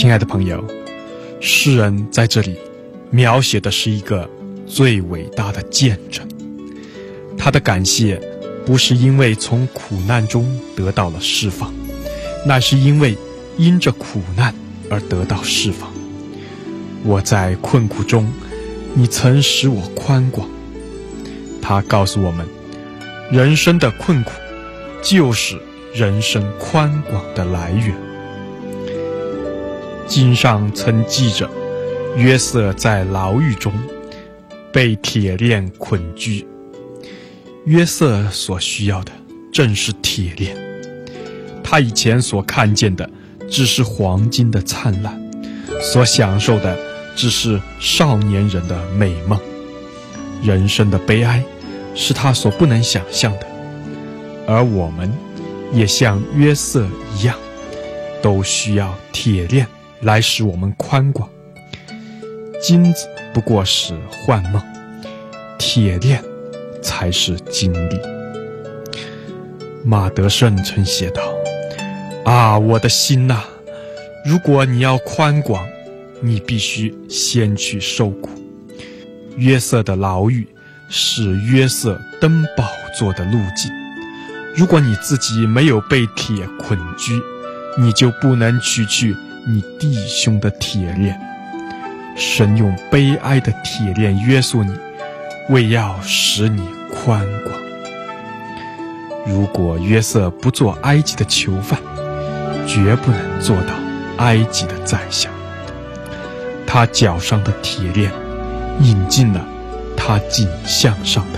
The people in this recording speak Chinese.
亲爱的朋友，诗人在这里描写的是一个最伟大的见证。他的感谢不是因为从苦难中得到了释放，乃是因为因着苦难而得到释放。我在困苦中，你曾使我宽广。他告诉我们，人生的困苦就是人生宽广的来源。经上曾记着，约瑟在牢狱中被铁链捆拘。约瑟所需要的正是铁链，他以前所看见的只是黄金的灿烂，所享受的只是少年人的美梦。人生的悲哀是他所不能想象的，而我们也像约瑟一样，都需要铁链来使我们宽广。金子不过是幻梦，铁链才是经历。马德胜曾写道：啊，我的心啊，如果你要宽广，你必须先去受苦。约瑟的牢狱是约瑟登宝座的路径。如果你自己没有被铁捆拘，你就不能取去你弟兄的铁链。神用悲哀的铁链约束你，为要使你宽广。如果约瑟不做埃及的囚犯，绝不能做到埃及的宰相。他脚上的铁链引进了他颈项上的